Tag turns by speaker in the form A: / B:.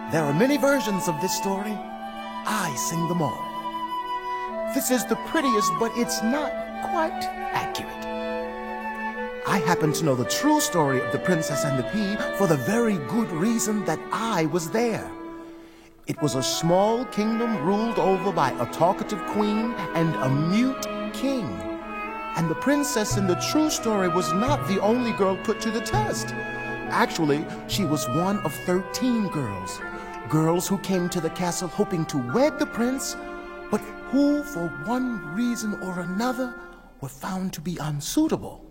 A: There are many versions of this story. I sing them all. This is the prettiest, but it's not quite accurate. I happen to know the true story of the Princess and the Pea for the very good reason that I was there. It was a small kingdom ruled over by a talkative queen and a mute king. And the princess in the true story was not the only girl put to the test. Actually, she was one of 13 girls. Girls who came to the castle hoping to wed the prince, but who, for one reason or another, were found to be unsuitable.